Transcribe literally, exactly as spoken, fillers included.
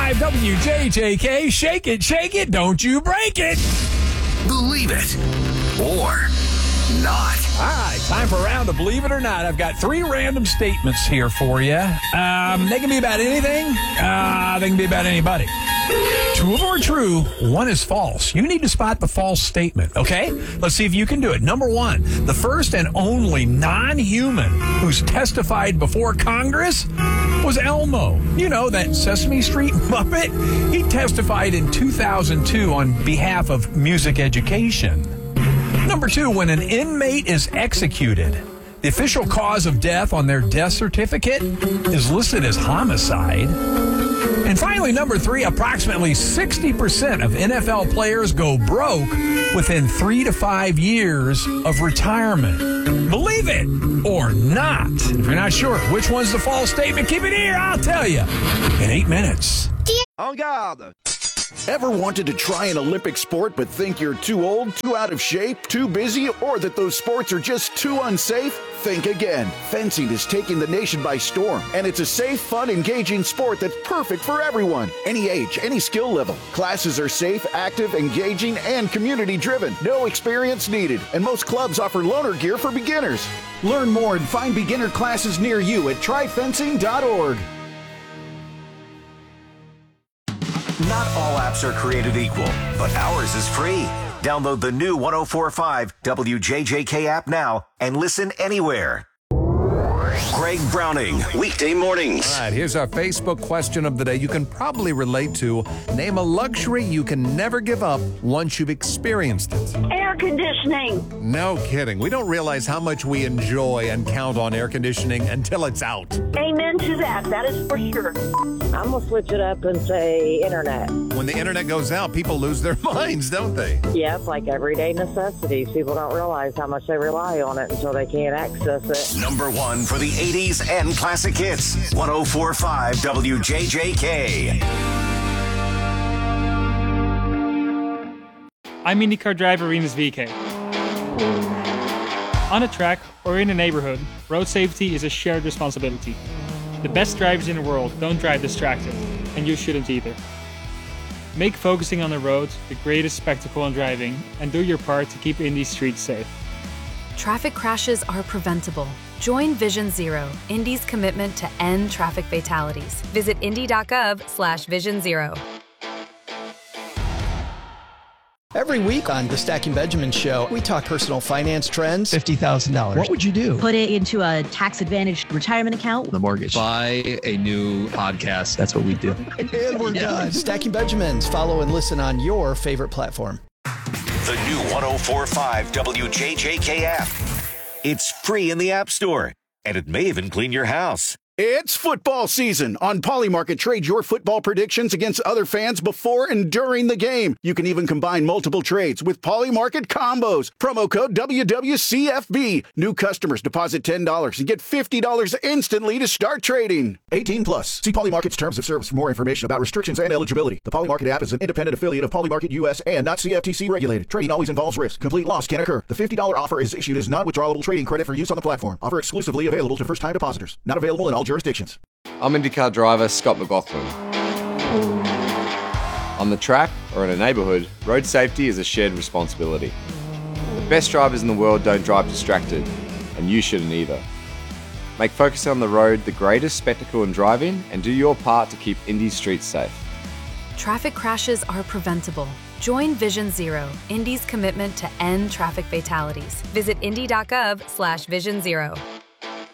five W J J K. Shake it, shake it, don't you break it. Believe it or not. All right, time for a round of Believe It or Not. I've got three random statements here for you. Um, they can be about anything. Uh, they can be about anybody. Two of them are true. One is false. You need to spot the false statement, okay? Let's see if you can do it. Number one, the first and only non-human who's testified before Congress was Elmo. You know, that Sesame Street Muppet? He testified in two thousand two on behalf of music education. Number two, when an inmate is executed, the official cause of death on their death certificate is listed as homicide. And finally, number three, approximately sixty percent of N F L players go broke within three to five years of retirement. Believe it or not. If you're not sure which one's the false statement, keep it here. I'll tell you in eight minutes. En garde! Ever wanted to try an Olympic sport but think you're too old, too out of shape, too busy, or that those sports are just too unsafe? Think again. Fencing is taking the nation by storm, and it's a safe, fun, engaging sport that's perfect for everyone. Any age, any skill level. Classes are safe, active, engaging, and community-driven. No experience needed, and most clubs offer loaner gear for beginners. Learn more and find beginner classes near you at try fencing dot org. Not all apps are created equal, but ours is free. Download the new one oh four point five W J J K app now and listen anywhere. Greg Browning, weekday mornings. All right, here's our Facebook question of the day you can probably relate to. Name a luxury you can never give up once you've experienced it. Air conditioning. No kidding. We don't realize how much we enjoy and count on air conditioning until it's out. Amen to that. That is for sure. I'm going to switch it up and say internet. When the internet goes out, people lose their minds, don't they? Yep, like everyday necessities. People don't realize how much they rely on it until they can't access it. Number one for the eighties and classic hits. one oh four point five W J J K. I'm IndyCar driver Rinus V K. On a track or in a neighborhood, road safety is a shared responsibility. The best drivers in the world don't drive distracted, and you shouldn't either. Make focusing on the road the greatest spectacle in driving, and do your part to keep Indy's streets safe. Traffic crashes are preventable. Join Vision Zero, Indy's commitment to end traffic fatalities. Visit indy.gov slash vision zero. Every week on the Stacking Benjamin Show, we talk personal finance trends. fifty thousand dollars. What would you do? Put it into a tax-advantaged retirement account. The mortgage. Buy a new podcast. That's what we do. And we're done. Stacking Benjamins. Follow and listen on your favorite platform. The new one oh four point five W J J K app. It's free in the App Store, and it may even clean your house. It's football season. On Polymarket, trade your football predictions against other fans before and during the game. You can even combine multiple trades with Polymarket combos. Promo code W W C F B. New customers deposit ten dollars and get fifty dollars instantly to start trading. eighteen plus. See Polymarket's terms of service for more information about restrictions and eligibility. The Polymarket app is an independent affiliate of Polymarket U S and not C F T C regulated. Trading always involves risk. Complete loss can occur. The fifty dollars offer is issued as non-withdrawable trading credit for use on the platform. Offer exclusively available to first-time depositors. Not available in all jurisdictions. I'm IndyCar driver Scott McLaughlin. On the track or in a neighbourhood, road safety is a shared responsibility. The best drivers in the world don't drive distracted, and you shouldn't either. Make focusing on the road the greatest spectacle in driving and do your part to keep Indy's streets safe. Traffic crashes are preventable. Join Vision Zero, Indy's commitment to end traffic fatalities. Visit indy.gov slash vision zero.